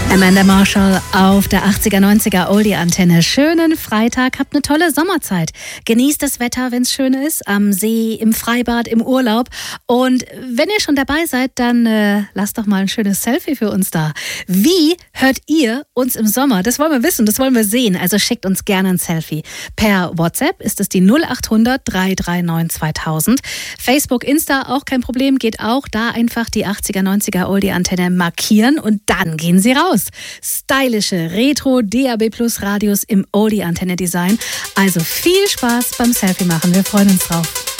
Amanda Marshall auf der 80er, 90er Oldie-Antenne. Schönen Freitag, habt eine tolle Sommerzeit. Genießt das Wetter, wenn es schön ist, am See, im Freibad, im Urlaub. Und wenn ihr schon dabei seid, dann lasst doch mal ein schönes Selfie für uns da. Wie hört ihr uns im Sommer? Das wollen wir wissen, das wollen wir sehen. Also schickt uns gerne ein Selfie. Per WhatsApp ist es die 0800 339 2000. Facebook, Insta, auch kein Problem, geht auch. Da einfach die 80er, 90er Oldie-Antenne markieren und dann gehen sie raus. Stylische Retro DAB Plus Radios im Oldie-Antenne-Design. Also viel Spaß beim Selfie machen. Wir freuen uns drauf.